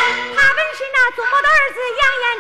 他本是那祖母的儿子杨延